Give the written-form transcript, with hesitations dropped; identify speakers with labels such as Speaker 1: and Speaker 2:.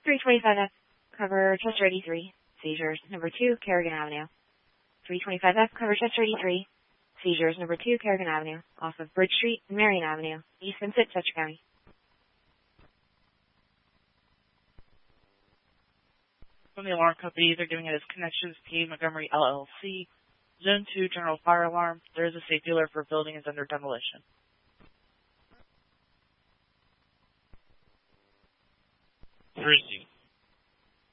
Speaker 1: 325F, cover Chester 83, seizures. Number 2, Kerrigan Avenue. 325F, cover Chester 83, seizures. Number 2, Kerrigan Avenue, off of Bridge Street and Marion Avenue, East Vincent, Chester County.
Speaker 2: From the alarm company, they're giving it as Connections P. Montgomery LLC. Zone 2, general fire alarm. There is a safety alert for building is under demolition.
Speaker 3: Frisbee.